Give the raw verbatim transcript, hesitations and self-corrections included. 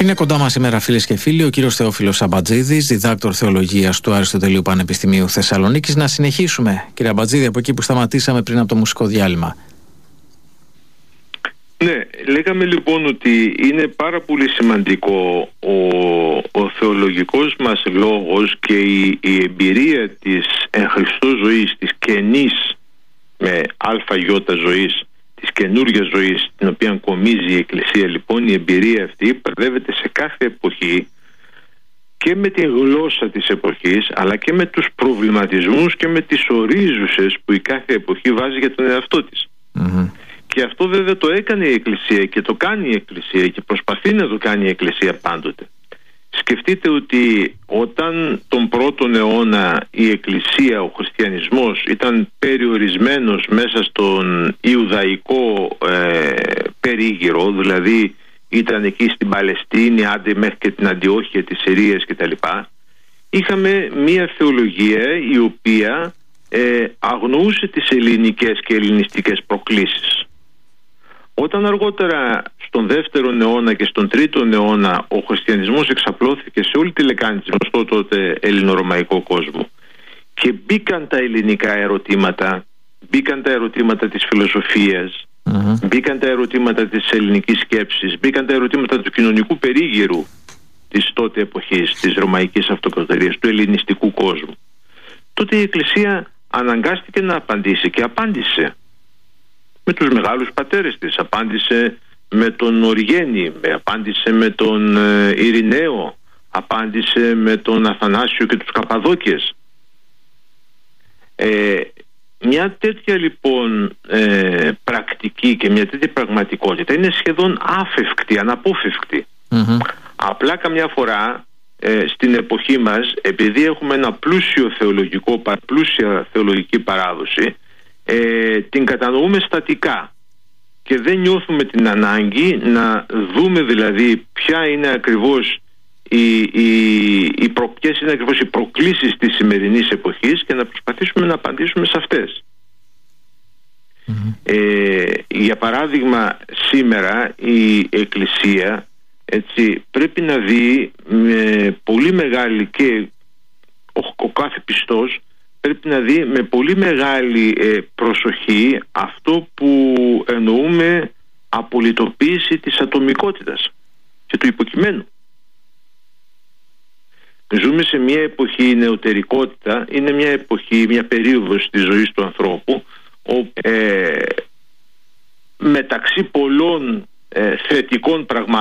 Είναι κοντά μας σήμερα, φίλες και φίλοι, ο κύριος Θεόφιλος Αμπατζίδης, διδάκτορ θεολογίας του Αριστοτελείου Πανεπιστημίου Θεσσαλονίκης. Να συνεχίσουμε, κύριε Αμπατζίδη, από εκεί που σταματήσαμε πριν από το μουσικό διάλειμμα. Ναι, λέγαμε λοιπόν ότι είναι πάρα πολύ σημαντικό ο, ο θεολογικός μας λόγος και η, η εμπειρία της εν Χριστώ ζωής, της καινής με αλφα-γιώτα ζωής, της καινούργιας ζωής, την οποία κομίζει η Εκκλησία. Λοιπόν, η εμπειρία αυτή παρδεύεται σε κάθε εποχή και με τη γλώσσα της εποχής, αλλά και με τους προβληματισμούς και με τις ορίζουσες που η κάθε εποχή βάζει για τον εαυτό της. Mm-hmm. Και αυτό βέβαια το έκανε η Εκκλησία και το κάνει η Εκκλησία και προσπαθεί να το κάνει η Εκκλησία πάντοτε. Σκεφτείτε ότι όταν τον πρώτον αιώνα η Εκκλησία, ο χριστιανισμός ήταν περιορισμένος μέσα στον Ιουδαϊκό ε, περίγυρο, δηλαδή ήταν εκεί στην Παλαιστίνη, άντε μέχρι και την Αντιόχεια της Συρίας κτλ. Είχαμε μια θεολογία η οποία ε, αγνοούσε τις ελληνικές και ελληνιστικές προκλήσεις. Όταν αργότερα στον δεύτερο αιώνα και στον τρίτο αιώνα ο χριστιανισμός εξαπλώθηκε σε όλη τη λεκάνη της γνωστό τότε ελληνορωμαϊκό κόσμο και μπήκαν τα ελληνικά ερωτήματα, μπήκαν τα ερωτήματα της φιλοσοφίας, uh-huh. μπήκαν τα ερωτήματα της ελληνικής σκέψης, μπήκαν τα ερωτήματα του κοινωνικού περίγυρου της τότε εποχής, της ρωμαϊκής αυτοκρατορίας, του ελληνιστικού κόσμου, τότε η Εκκλησία αναγκάστηκε να απαντήσει και απάντησε με τους μεγάλους πατέρες της, απάντησε με τον Οριγένη, απάντησε με τον ε, Ειρηναίο, απάντησε με τον Αθανάσιο και τους Καπαδόκιες. Ε, μια τέτοια λοιπόν ε, πρακτική και μια τέτοια πραγματικότητα είναι σχεδόν άφευκτη, αναπόφευκτη. Mm-hmm. Απλά καμιά φορά ε, στην εποχή μας, επειδή έχουμε ένα πλούσιο θεολογικό, πλούσια θεολογική παράδοση, Ε, την κατανοούμε στατικά και δεν νιώθουμε την ανάγκη να δούμε δηλαδή ποια είναι ακριβώς οι, οι, οι προ, ποιες είναι ακριβώς οι προκλήσεις της σημερινής εποχής και να προσπαθήσουμε να απαντήσουμε σε αυτές. Mm-hmm. Ε, για παράδειγμα, σήμερα η Εκκλησία έτσι, πρέπει να δει με πολύ μεγάλη και ο, ο κάθε πιστός πρέπει να δει με πολύ μεγάλη ε, προσοχή αυτό που εννοούμε απολυτοποίηση της ατομικότητας και του υποκειμένου. Ζούμε σε μια εποχή, η νεωτερικότητα είναι μια εποχή, μια περίοδος της ζωής του ανθρώπου όπου ε, μεταξύ πολλών ε, θετικών πραγμάτων